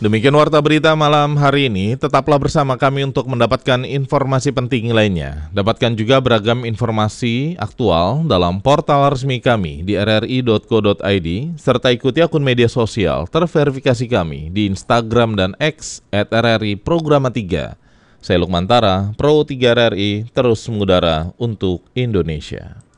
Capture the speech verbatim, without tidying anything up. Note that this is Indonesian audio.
Demikian warta berita malam hari ini, tetaplah bersama kami untuk mendapatkan informasi penting lainnya. Dapatkan juga beragam informasi aktual dalam portal resmi kami di r r i dot co dot i d, serta ikuti akun media sosial terverifikasi kami di Instagram dan X at r r i programa tiga. Saya Lukman Tara, Pro tiga R R I, terus mengudara untuk Indonesia.